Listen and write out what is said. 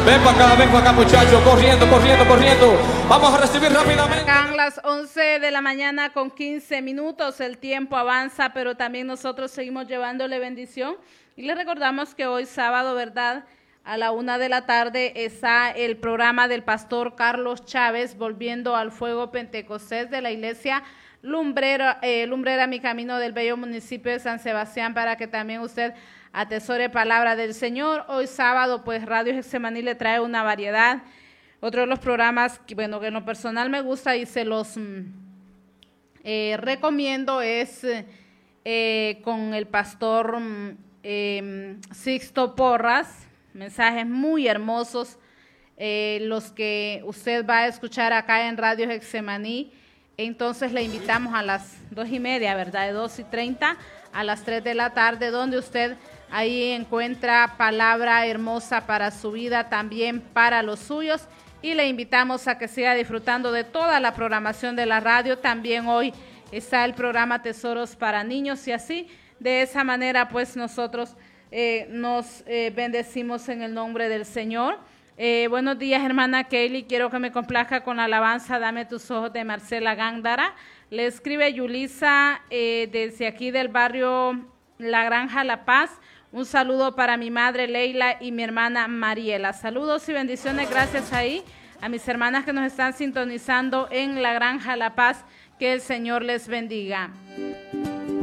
Ven para acá muchachos, corriendo, corriendo, corriendo. Vamos a recibir rápidamente. Marcan las 11 de la mañana con 15 minutos, el tiempo avanza, pero también nosotros seguimos llevándole bendición. Y les recordamos que hoy sábado, ¿verdad?, a la 1 de la tarde está el programa del pastor Carlos Chávez, Volviendo al Fuego Pentecostés, de la iglesia Lumbrera, Mi Camino, del bello municipio de San Sebastián, para que también usted atesore palabra del Señor. Hoy sábado, pues Radio Getsemaní le trae una variedad. Otro de los programas que, bueno, que en lo personal me gusta y se los recomiendo es con el pastor Sixto Porras. Mensajes muy hermosos, los que usted va a escuchar acá en Radio Getsemaní. Entonces le invitamos a las 2:30, ¿verdad? De 2:30 a las 3 de la tarde, donde usted ahí encuentra palabra hermosa para su vida, también para los suyos. Y le invitamos a que siga disfrutando de toda la programación de la radio. También hoy está el programa Tesoros para Niños, y así, de esa manera, pues nosotros nos bendecimos en el nombre del Señor. Buenos días, hermana Kaylee. Quiero que me complazca con la alabanza Dame tus ojos, de Marcela Gándara. Le escribe Yulisa desde aquí del barrio La Granja La Paz. Un saludo para mi madre Leila y mi hermana Mariela. Saludos y bendiciones. Gracias ahí a mis hermanas que nos están sintonizando en La Granja La Paz. Que el Señor les bendiga.